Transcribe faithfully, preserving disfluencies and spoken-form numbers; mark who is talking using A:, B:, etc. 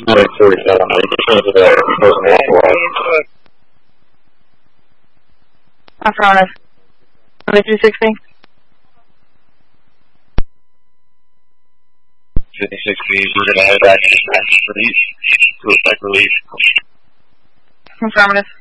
A: forty-seven. I think change it to personal.
B: Affirmative. twenty-two sixty.
A: fifty-six feet, we're going to head back to release, to effect release.
B: Affirmative.